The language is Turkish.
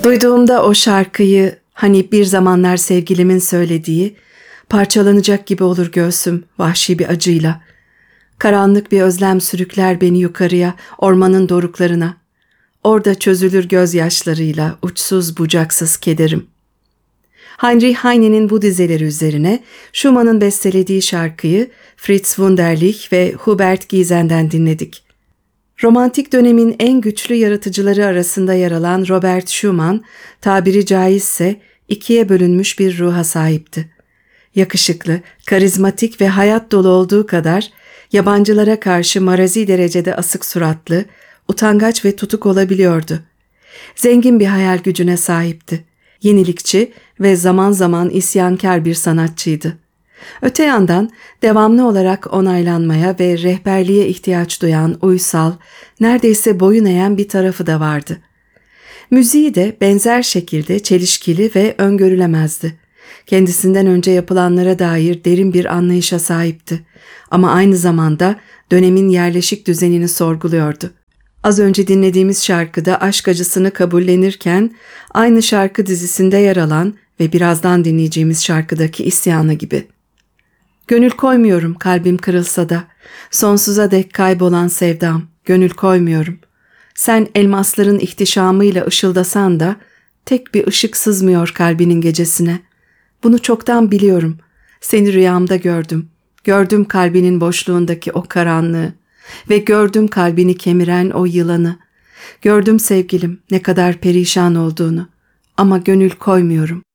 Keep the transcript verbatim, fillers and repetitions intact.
Duyduğumda o şarkıyı, hani bir zamanlar sevgilimin söylediği, parçalanacak gibi olur göğsüm vahşi bir acıyla. Karanlık bir özlem sürükler beni yukarıya, ormanın doruklarına. Orada çözülür gözyaşlarıyla uçsuz bucaksız kederim. Heinrich Heine'nin bu dizeleri üzerine Schumann'ın bestelediği şarkıyı Fritz Wunderlich ve Hubert Giesen'den dinledik. Romantik dönemin en güçlü yaratıcıları arasında yer alan Robert Schumann, tabiri caizse ikiye bölünmüş bir ruha sahipti. Yakışıklı, karizmatik ve hayat dolu olduğu kadar yabancılara karşı marazi derecede asık suratlı, utangaç ve tutuk olabiliyordu. Zengin bir hayal gücüne sahipti. Yenilikçi ve zaman zaman isyankar bir sanatçıydı. Öte yandan devamlı olarak onaylanmaya ve rehberliğe ihtiyaç duyan uysal, neredeyse boyun eğen bir tarafı da vardı. Müziği de benzer şekilde çelişkili ve öngörülemezdi. Kendisinden önce yapılanlara dair derin bir anlayışa sahipti ama aynı zamanda dönemin yerleşik düzenini sorguluyordu. Az önce dinlediğimiz şarkıda aşk acısını kabullenirken aynı şarkı dizisinde yer alan ve birazdan dinleyeceğimiz şarkıdaki isyanı gibi. Gönül koymuyorum kalbim kırılsa da, sonsuza dek kaybolan sevdam, gönül koymuyorum. Sen elmasların ihtişamıyla ışıldasan da tek bir ışık sızmıyor kalbinin gecesine. Bunu çoktan biliyorum. Seni rüyamda gördüm. Gördüm kalbinin boşluğundaki o karanlığı ve gördüm kalbini kemiren o yılanı. Gördüm sevgilim ne kadar perişan olduğunu ama gönül koymuyorum.